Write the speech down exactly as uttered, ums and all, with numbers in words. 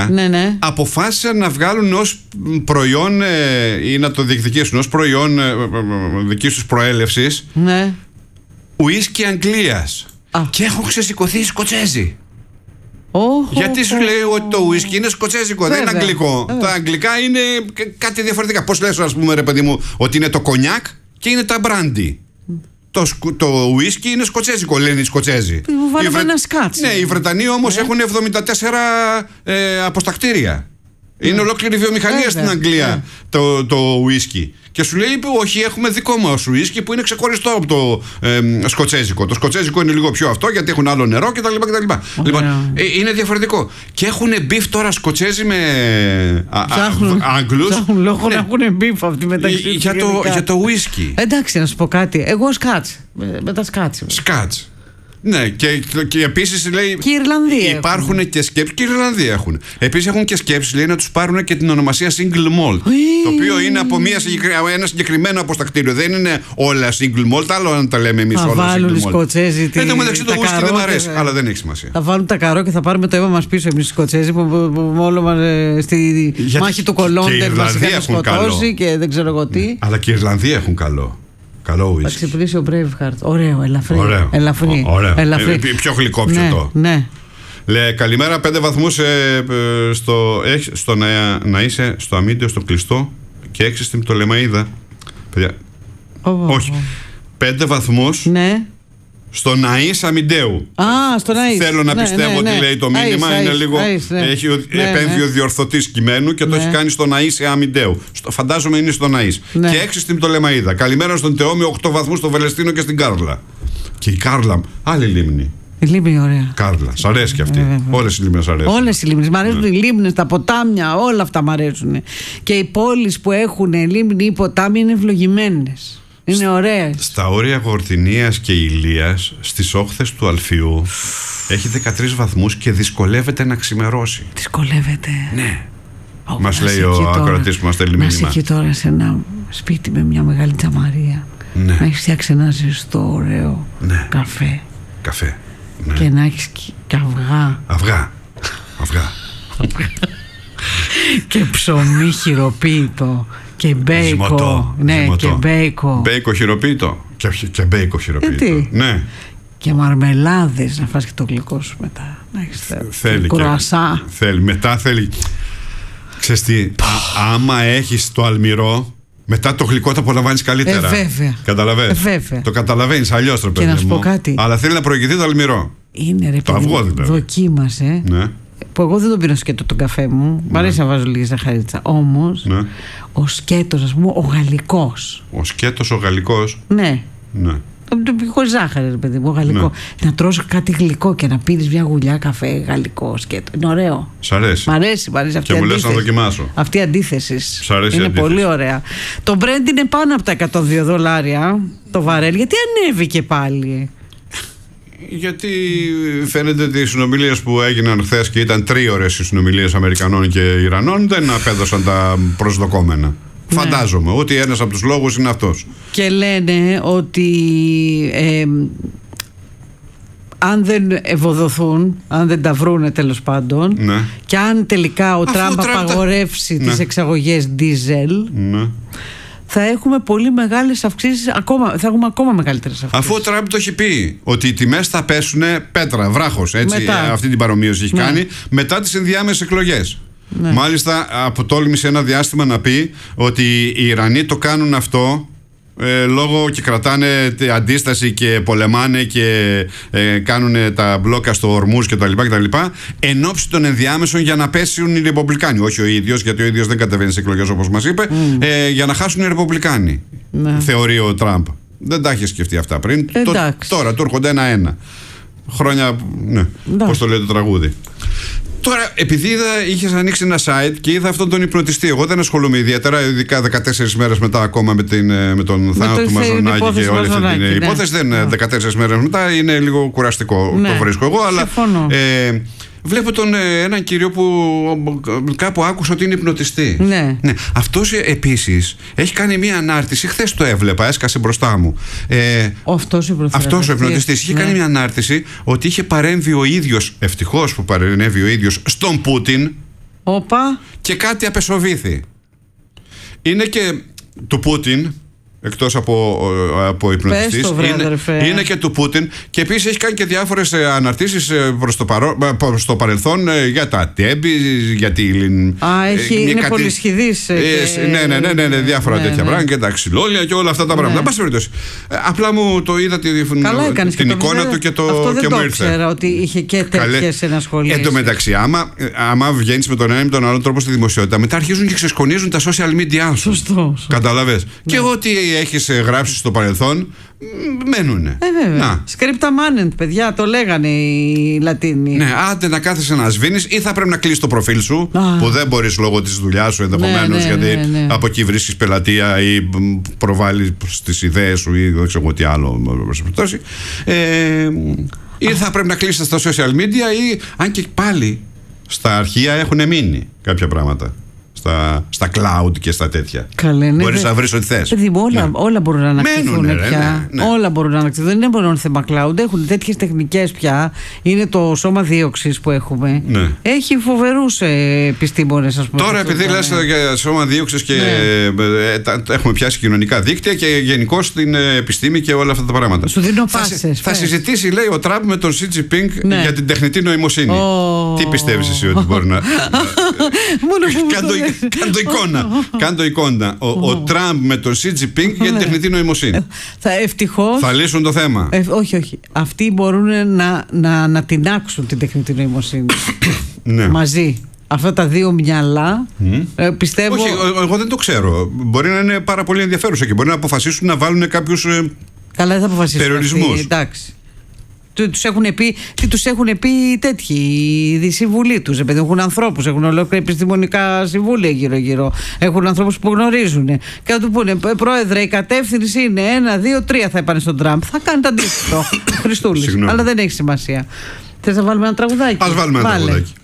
Ναι, ναι. Αποφάσισαν να βγάλουν ως προϊόν ε, ή να το διεκδικήσουν ως προϊόν ε, ε, ε, δικής τους προέλευσης, ναι, ουίσκι Αγγλίας. Α. Και έχουν ξεσηκωθεί οι Σκοτσέζοι. Oh, Γιατί σου oh, λέει oh, ότι το ουίσκι είναι σκοτσέζικο, δεν είναι βέβαια, αγγλικό. βέβαια. Τα αγγλικά είναι κάτι διαφορετικά. Πώς λες, ας πούμε, ρε παιδί μου, ότι είναι το κονιάκ και είναι τα μπράντι. Το, το ουίσκι είναι σκοτσέζικο, λένε οι Σκοτσέζοι. Μου βάλαμε Βρε... ένα σκάτς. Ναι, οι Βρετανοί όμως ναι. έχουν εβδομήντα τέσσερα ε, αποστακτήρια. Είναι ναι. ολόκληρη βιομηχανία Βέβαια, στην Αγγλία ναι. το, το ουίσκι. Και σου λέει, όχι, έχουμε δικό μας ουίσκι που είναι ξεχωριστό από το ε, σκοτσέζικο. Το σκοτσέζικο είναι λίγο πιο αυτό γιατί έχουν άλλο νερό κτλ. κτλ. Λοιπόν, ε, είναι διαφορετικό. Και έχουν μπιφ τώρα Σκοτσέζοι με Άγγλους. Ψάχνουν λόγο Ναι. να έχουν μπιφ αυτοί μεταξύ τους. Για το, για το ουίσκι. Εντάξει, να σου πω κάτι. Εγώ σκάτς. Με, με τα σκάτς. Σκάτς. Ναι, και, και επίσης λέει. Και οι Ιρλανδοί υπάρχουν έχουν. και σκέψεις. Και οι Ιρλανδοί έχουν. Επίσης έχουν και σκέψεις, λέει, να τους πάρουν και την ονομασία single malt. Το οποίο είναι από μια, ένα συγκεκριμένο αποστακτήριο. Δεν είναι όλα single malt, άλλο αν τα λέμε εμείς όλα single malt. Θα βάλουν οι Σκοτσέζοι. Εν τω μεταξύ το γούστι δεν μ' αρέσει, και... αλλά δεν έχει σημασία. Θα βάλουν τα καρό και θα πάρουμε το αίμα μας πίσω εμείς οι Σκοτσέζοι που, που, που όλο μας ε, στη Για... μάχη του Κολόντερ μας είχαν σκοτώσει και δεν ξέρω εγώ τι. Αλλά και οι Ιρλανδοί έχουν καλό. Καλό ουίσκι. Θα ξυπνήσει ο Braveheart. Ωραίο, ελαφρύ. Ωραίο. Ελαφρύ. Ωραίο. Ελαφρύ. Ε, πιο γλυκό πιωτό. Ναι, ναι. Λέει, καλημέρα, πέντε βαθμούς ε, ε, στο, έχ, στο να, να είσαι στο αμύντιο, στο κλειστό και έξι στην Πτολεμαΐδα. Παιδιά, oh, όχι. Oh. Πέντε βαθμούς ναι. στο Ναΐς Αμυντέου. Α, στο Ναΐς. Θέλω να ναι, πιστεύω ναι, ότι ναι. λέει το μήνυμα. Αΐς, είναι αΐς, λίγο. αΐς, ναι. Έχει ναι, επέμβει ναι. ο διορθωτής κειμένου και το ναι. έχει κάνει στο Ναΐς Αμυντέου. Στο, φαντάζομαι είναι στο Ναΐς. Ναι. Και έξι στην Πτολεμαΐδα. Καλημέρα στον Τεόμιο, οκτώ βαθμούς στο Βελεστίνο και στην Κάρλα. Και η Κάρλα, άλλη λίμνη. Η λίμνη ωραία. Κάρλα, σ' αρέσει και αυτή. Ε, Όλες οι λίμνες αρέσουν. Όλες οι λίμνες. Μ' αρέσουν Ναι. οι λίμνες, τα ποτάμια, όλα αυτά μ' αρέσουν. Και οι πόλεις που έχουν λίμνη ή ποτάμι είναι ευλογημένες. Είναι ωραίες. Στα όρια Γορδινίας και Ηλίας, στις όχθες του Αλφιού, έχει δεκατρείς βαθμούς και δυσκολεύεται να ξημερώσει. Δυσκολεύεται. Ναι. Oh, Μας λέει ο ακροατής που μας στέλνει μήνυμα. μήνυμα. Να είσαι εκεί τώρα σε ένα σπίτι με μια μεγάλη τζαμαρία. Ναι. Να έχεις φτιάξει ένα ζεστό ωραίο ναι. καφέ. Καφέ. Ναι. Και να έχεις και αυγά. Αυγά. Αυγά. Και ψωμί χειροποίητο. Και μπέικο. Ζυμωτό. Ναι, Ζυμωτό. και μπέικο. Μπέικο χειροποίητο. Και, και μπέικο χειροποίητο. Γιατί? Ναι. Και μαρμελάδες να φας και το γλυκό σου μετά. Να έχεις θέλει κουρασά. Και, θέλει. Μετά θέλει. Ξέρεις τι, α, άμα έχεις το αλμυρό, μετά το γλυκό το απολαμβάνεις καλύτερα. Ε, βέβαια. Καταλαβαίνεις. Ε, βέβαια. Το καταλαβαίνεις αλλιώς, ρε παιδί μου. Και να σου πω κάτι. Αλλά θέλει να προηγηθεί το αλμυρό. Είναι ρε το παιδί, αυγό δηλαδή. Δοκίμασε. Ναι. Που εγώ δεν τον πίνω σκέτο τον καφέ μου. Ναι. Μ' αρέσει να βάζω λίγη ζαχαρίτσα. Όμως ναι. ο σκέτος, ας πούμε, ο γαλλικός. Ο σκέτος ο γαλλικός. Ναι. Ναι. Χωρίς ζάχαρη, ρε παιδί μου, γαλλικό. Ναι. Να τρως κάτι γλυκό και να πίνεις μια γουλιά καφέ γαλλικό σκέτο. Είναι ωραίο. Σ' αρέσει. Μ' αρέσει, μ' αρέσει αυτή και η μου αντίθεση. λες να δοκιμάσω. Αυτή η αντίθεση. Σ' αρέσει είναι αντίθεση. πολύ ωραία. Το Brent είναι πάνω από τα εκατόν δύο δολάρια το βαρέλ. Γιατί ανέβηκε πάλι? Γιατί φαίνεται ότι οι συνομιλίες που έγιναν χθες και ήταν τρίωρες οι συνομιλίες Αμερικανών και Ιρανών δεν απέδωσαν τα προσδοκόμενα. Ναι. Φαντάζομαι ότι ένας από τους λόγους είναι αυτός. Και λένε ότι ε, αν δεν ευοδοθούν, αν δεν τα βρούνε τέλος πάντων, ναι. και αν τελικά ο Τραμπ απαγορεύσει τα... τις ναι. εξαγωγές δίζελ, ναι. θα έχουμε πολύ μεγάλες αυξήσεις, ακόμα, θα έχουμε ακόμα μεγαλύτερες αυξήσεις. Αφού ο Τραμπ το έχει πει ότι οι τιμές θα πέσουν πέτρα, βράχος, έτσι, μετά. Αυτή την παρομοίωση έχει ναι. κάνει, μετά τις ενδιάμεσες εκλογές. Ναι. Μάλιστα αποτόλμησε ένα διάστημα να πει ότι οι Ιρανοί το κάνουν αυτό ε, λόγω και κρατάνε αντίσταση και πολεμάνε και ε, κάνουν τα μπλόκα στο Ορμούζ και τα λοιπά, και τα λοιπά εν ώψη των ενδιάμεσων για να πέσουν οι Ρεπουμπλικάνοι. Όχι ο ίδιος, γιατί ο ίδιος δεν κατεβαίνει σε εκλογές όπως μας είπε, mm. ε, για να χάσουν οι Ρεπουμπλικάνοι. Ναι. Θεωρεί ο Τραμπ. Δεν τα είχε σκεφτεί αυτά πριν. Το, τώρα του έρχονται ένα-ένα. Χρόνια. Ναι. Πώς το λέει το τραγούδι. Τώρα, επειδή είδα, είχες ανοίξει ένα site και είδα αυτόν τον υπνοτιστή. Εγώ δεν ασχολούμαι ιδιαίτερα, ειδικά δεκατέσσερις μέρες μετά ακόμα με, την, με τον θάνατο του Μαζονάκη και όλη αυτή την ναι. υπόθεση. Δεν, ναι. δεκατέσσερις μέρες μετά είναι λίγο κουραστικό. Ναι. Το βρίσκω εγώ, αλλά. Ε, βλέπω τον έναν κύριο που κάπου άκουσα ότι είναι υπνοτιστής. Ναι. Ναι. Αυτός επίσης έχει κάνει μια ανάρτηση. Χθες το έβλεπα, έσκασε μπροστά μου. Ε, αυτός ο υπνοτιστής είχε ναι. κάνει μια ανάρτηση ότι είχε παρέμβει ο ίδιος, ευτυχώς που παρέμβει ο ίδιος, στον Πούτιν. Όπα. Και κάτι απεσοβήθη. Είναι και του Πούτιν, εκτός από, από υπνοτιστής, είναι, είναι και του Πούτιν, και επίσης έχει κάνει και διάφορες αναρτήσεις προς το, παρό, προς το παρελθόν για τα τέμπη, για τη... Α, έχει, ε, είναι κάτι, πολύ σχηδής. Ε, και... ναι, ναι, ναι, ναι, ναι, διάφορα ναι, τέτοια ναι. πράγματα, και τα ξυλόλια και όλα αυτά τα πράγματα. Ναι. Πάση περιπτώσει. Απλά μου το είδα τη, την εικόνα του και, το, αυτό και δεν μου το ήρθε. Ήξερα ότι είχε και τέτοιες ενασχολήσεις. Εν τω μεταξύ, άμα, άμα βγαίνεις με τον ένα ή με τον άλλο τρόπο στη δημοσιότητα, μετά αρχίζουν και ξεσκονίζουν τα social media σου. Σωστό. Καταλαβες. Και ό,τι έχεις γράψει στο παρελθόν, μένουνε. Ε, βέβαια. Scripta manent, παιδιά, το λέγανε οι Λατίνοι. Ναι, άντε να κάθεσαι να σβήνεις, ή θα πρέπει να κλείσεις το προφίλ σου, Α. που δεν μπορείς λόγω της δουλειάς σου ενδεχομένως, ναι, ναι, γιατί ναι, ναι. από εκεί βρίσκεις πελατεία ή προβάλλεις τις ιδέες σου ή δεν ξέρω τι άλλο. Ε, ή θα πρέπει να κλείσεις τα social media, ή αν και πάλι στα αρχεία έχουν μείνει κάποια πράγματα. Στα, στα cloud και στα τέτοια. Καλέ, ναι, μπορείς δε... να βρεις ό,τι θες. Παιδί, όλα, ναι. όλα μπορούν να ανακτηθούν πια. Ναι, ναι. Όλα μπορούν να ανακτηθούν. Δεν είναι μόνο θέμα cloud. Έχουν τέτοιες τεχνικές πια. Είναι το σώμα δίωξης που έχουμε. Ναι. Έχει φοβερούς ε, επιστήμονες, ας πούμε. Τώρα, επειδή λες ναι. για σώμα δίωξης και ναι. ε, τα, έχουμε πιάσει κοινωνικά δίκτυα και γενικώς την ε, επιστήμη και όλα αυτά τα πράγματα. Σου δίνω πάσες. Θα, θα συζητήσει, λέει, ο Τραμπ με τον Σι Τζινπίνγκ ναι. για την τεχνητή νοημοσύνη. Oh. Τι πιστεύεις εσύ ότι μπορεί να. Κάντο εικόνα. Κάντο εικόνα. Ο, ο Τραμπ με τον Σι Τζινπίνγκ για την τεχνητή νοημοσύνη. Θα ευτυχώς. Θα λύσουν το θέμα. Ε, όχι, όχι. Αυτοί μπορούν να, να, να τινάξουν την τεχνητή νοημοσύνη. Ναι. Μαζί. Αυτά τα δύο μυαλά mm. ε, πιστεύω. Όχι, εγώ δεν το ξέρω. Μπορεί να είναι πάρα πολύ ενδιαφέρουσα και μπορεί να αποφασίσουν να βάλουν κάποιους ε, Καλά, δεν θα αποφασίσουν. Περιορισμούς. Αυτοί, εντάξει. Τους έχουν πει, τι τους έχουν πει τέτοιοι, η συμβουλή τους, επειδή έχουν ανθρώπους, έχουν ολόκληρα επιστημονικά συμβούλια γύρω-γύρω, έχουν ανθρώπους που γνωρίζουν και θα του πούνε, πρόεδρε, η κατεύθυνση είναι ένα, δύο, τρία, θα είπανε στον Τραμπ, θα κάνει το αντίθετο. Χριστούλης, αλλά δεν έχει σημασία. Θες να βάλουμε ένα τραγουδάκι? Ας βάλουμε ένα Βάλε. τραγουδάκι.